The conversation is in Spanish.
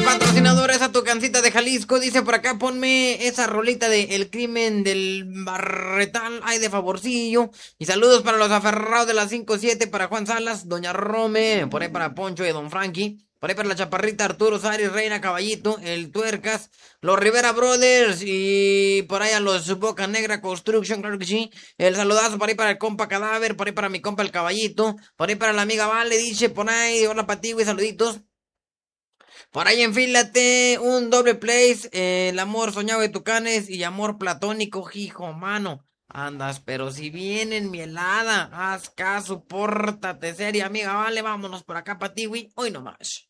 patrocinadores a tu cancita de Jalisco. Dice por acá, ponme esa rolita de El crimen del Barretal. Ay, de favorcillo. Y saludos para los aferrados de las 5-7, para Juan Salas, Doña Rome, por ahí para Poncho y Don Frankie. Por ahí para la Chaparrita, Arturo Sari, Reina Caballito, el Tuercas, los Rivera Brothers y por ahí a los Boca Negra Construction, claro que sí. El saludazo por ahí para el compa Cadáver, por ahí para mi compa el Caballito, por ahí para la amiga Vale, dice por ahí, hola para ti, güey, saluditos. Por ahí enfílate un doble place, el amor soñado de Tucanes y amor platónico, hijo, mano. Andas, pero si vienen mi helada, haz caso, pórtate seria, amiga, vale, vámonos por acá para ti, güey, hoy nomás.